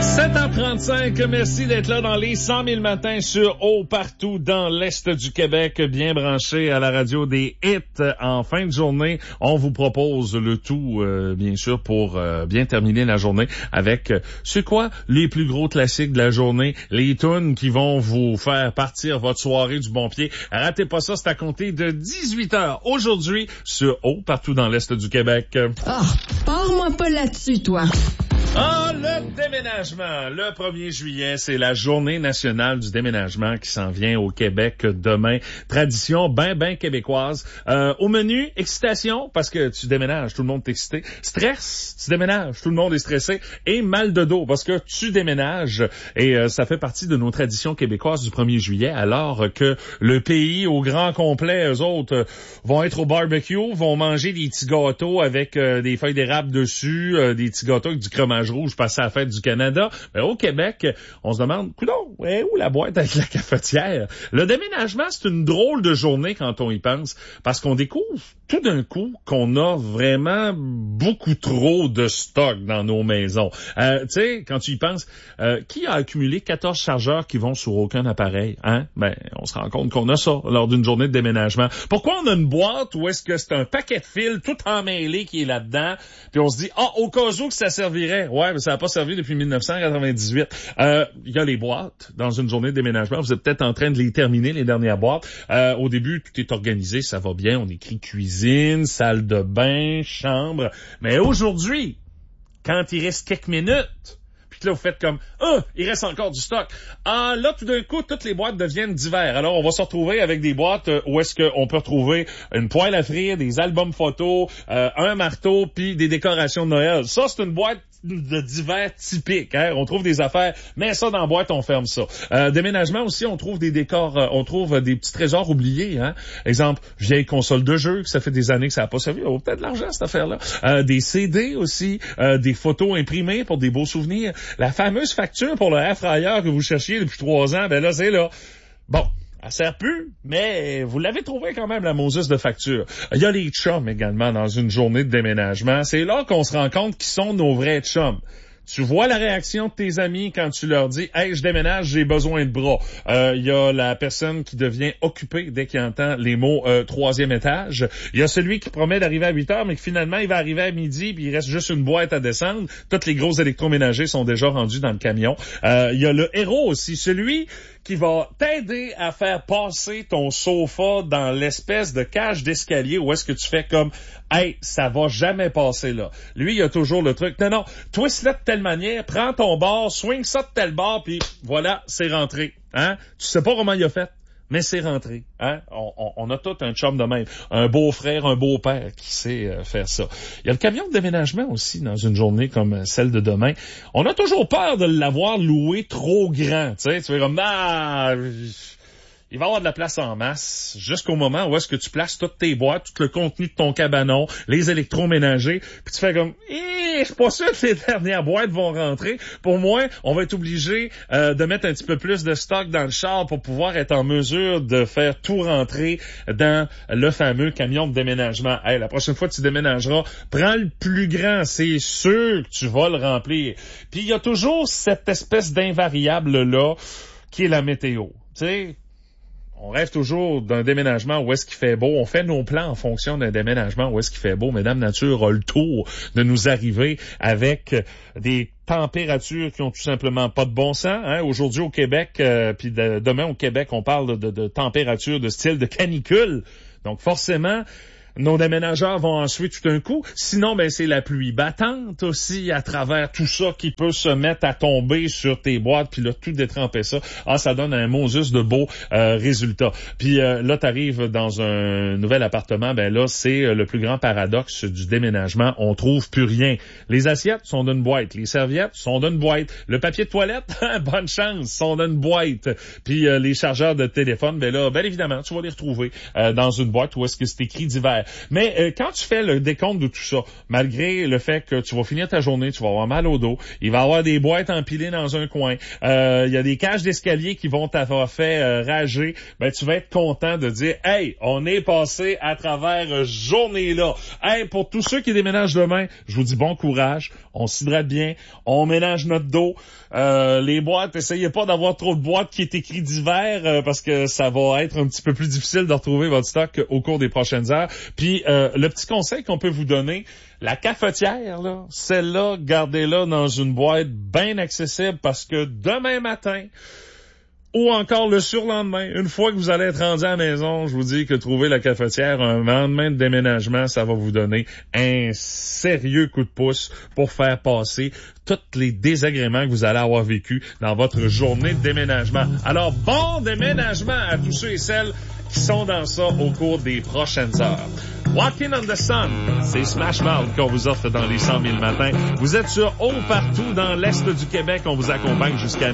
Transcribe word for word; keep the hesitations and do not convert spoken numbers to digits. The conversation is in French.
sept heures trente-cinq, merci d'être là dans les cent mille matins sur Haut partout dans l'Est du Québec, bien branché à la radio des hits. En fin de journée, on vous propose le tout, euh, bien sûr, pour euh, bien terminer la journée avec, euh, c'est quoi, les plus gros classiques de la journée, les tunes qui vont vous faire partir votre soirée du bon pied. Ratez pas ça, c'est à compter de dix-huit heures aujourd'hui sur Haut partout dans l'Est du Québec. Ah, oh, pars-moi pas là-dessus, toi. Ah, le déménagement. Le premier juillet, c'est la journée nationale du déménagement qui s'en vient au Québec demain. Tradition ben, ben québécoise. Euh, au menu, excitation, parce que tu déménages, tout le monde est excité. Stress, tu déménages, tout le monde est stressé. Et mal de dos, parce que tu déménages. Et euh, ça fait partie de nos traditions québécoises du premier juillet, alors que le pays au grand complet, eux autres, euh, vont être au barbecue, vont manger des petits gâteaux avec euh, des feuilles d'érable dessus, euh, des petits gâteaux avec du fromage rouge passé à la fête du Canada. Mais au Québec, on se demande, coudonc, ouais, où la boîte avec la cafetière? Le déménagement, c'est une drôle de journée quand on y pense, parce qu'on découvre tout d'un coup qu'on a vraiment beaucoup trop de stock dans nos maisons. Euh, tu sais, quand tu y penses, euh, qui a accumulé quatorze chargeurs qui vont sur aucun appareil? Hein? Ben, on se rend compte qu'on a ça lors d'une journée de déménagement. Pourquoi on a une boîte où est-ce que c'est un paquet de fils tout emmêlé qui est là-dedans, puis on se dit, ah, oh, au cas où que ça servirait. Ouais, mais ça n'a pas servi depuis dix-neuf cent quatre-vingt-dix-huit. Euh, il y a les boîtes dans une journée de déménagement. Vous êtes peut-être en train de les terminer, les dernières boîtes. Euh, au début, tout est organisé, ça va bien. On écrit cuisine, salle de bain, chambre. Mais aujourd'hui, quand il reste quelques minutes, puis là, vous faites comme, ah, il reste encore du stock. Ah, là, tout d'un coup, toutes les boîtes deviennent divers. Alors, on va se retrouver avec des boîtes où est-ce qu'on peut retrouver une poêle à frire, des albums photos, euh, un marteau, puis des décorations de Noël. Ça, c'est une boîte de divers typiques. Hein? On trouve des affaires, mais ça, dans la boîte, on ferme ça. Euh, déménagement aussi, on trouve des décors, euh, on trouve des petits trésors oubliés. Hein? Exemple, vieille console de jeu, que ça fait des années que ça n'a pas servi. Oh, peut-être de l'argent, cette affaire-là. Euh, des C D aussi, euh, des photos imprimées pour des beaux souvenirs. La fameuse facture pour le air fryer que vous cherchiez depuis trois ans, ben là, c'est là. Bon. Elle sert plus, mais vous l'avez trouvé quand même, la Moses de facture. Il y a les chums également dans une journée de déménagement. C'est là qu'on se rend compte qui sont nos vrais chums. Tu vois la réaction de tes amis quand tu leur dis « Hey, je déménage, j'ai besoin de bras. Euh, » Il y a la personne qui devient occupée dès qu'il entend les mots euh, « troisième étage ». Il y a celui qui promet d'arriver à huit heures, mais que finalement, il va arriver à midi, puis il reste juste une boîte à descendre. Toutes les gros électroménagers sont déjà rendus dans le camion. Euh, il y a le héros aussi, celui qui va t'aider à faire passer ton sofa dans l'espèce de cage d'escalier où est-ce que tu fais comme « Hey, ça va jamais passer là. » Lui, il a toujours le truc. Non, non, twist-le de telle manière, prends ton bord, swing ça de tel bord, puis voilà, c'est rentré. Hein? Tu sais pas comment il a fait, mais c'est rentré. Hein? On, on, on a tout un chum de même. Un beau-frère, un beau-père qui sait euh, faire ça. Il y a le camion de déménagement aussi dans une journée comme celle de demain. On a toujours peur de l'avoir loué trop grand. Tu sais, tu fais comme... Ah, il va y avoir de la place en masse jusqu'au moment où est-ce que tu places toutes tes boîtes, tout le contenu de ton cabanon, les électroménagers, puis tu fais comme eh, je suis pas sûr que les dernières boîtes vont rentrer. Pour moi, on va être obligé euh, de mettre un petit peu plus de stock dans le char pour pouvoir être en mesure de faire tout rentrer dans le fameux camion de déménagement. Hey, la prochaine fois que tu déménageras, prends le plus grand, c'est sûr que tu vas le remplir. Puis il y a toujours cette espèce d'invariable-là qui est la météo. Tu sais, on rêve toujours d'un déménagement où est-ce qu'il fait beau. On fait nos plans en fonction d'un déménagement où est-ce qu'il fait beau. Mesdames Nature a le tour de nous arriver avec des températures qui ont tout simplement pas de bon sens. Hein? Aujourd'hui au Québec, euh, puis de, demain au Québec, on parle de, de, de températures de style de canicule. Donc forcément, nos déménageurs vont ensuite tout un coup. Sinon, ben c'est la pluie battante aussi à travers tout ça qui peut se mettre à tomber sur tes boîtes, puis là, tout détremper ça. Ah, ça donne un Moses de beaux euh, résultats. Puis euh, là, t'arrives dans un nouvel appartement, ben là, c'est euh, le plus grand paradoxe du déménagement. On trouve plus rien. Les assiettes sont d'une boîte. Les serviettes sont d'une boîte. Le papier de toilette, bonne chance, sont d'une boîte. Puis euh, les chargeurs de téléphone, ben là, bien évidemment, tu vas les retrouver euh, dans une boîte où est-ce que c'est écrit divers. faire. Mais euh, quand tu fais le décompte de tout ça, malgré le fait que tu vas finir ta journée, tu vas avoir mal au dos, il va y avoir des boîtes empilées dans un coin, euh, il y a des cages d'escalier qui vont t'avoir fait euh, rager, ben tu vas être content de dire « Hey, on est passé à travers euh, journée-là. » Hey, pour tous ceux qui déménagent demain, je vous dis bon courage, on s'hydrate bien, on ménage notre dos, euh, les boîtes, essayez pas d'avoir trop de boîtes qui est écrit d'hiver euh, parce que ça va être un petit peu plus difficile de retrouver votre stock au cours des prochaines heures. Puis euh, le petit conseil qu'on peut vous donner, la cafetière, là, celle-là, gardez-la dans une boîte bien accessible parce que demain matin, ou encore le surlendemain, une fois que vous allez être rendu à la maison, je vous dis que trouver la cafetière un lendemain de déménagement, ça va vous donner un sérieux coup de pouce pour faire passer tous les désagréments que vous allez avoir vécu dans votre journée de déménagement. Alors, bon déménagement à tous ceux et celles qui sont dans ça au cours des prochaines heures. Walking on the Sun, c'est Smash Mouth qu'on vous offre dans les cent mille matins. Vous êtes sur Haut Partout dans l'Est du Québec. On vous accompagne jusqu'à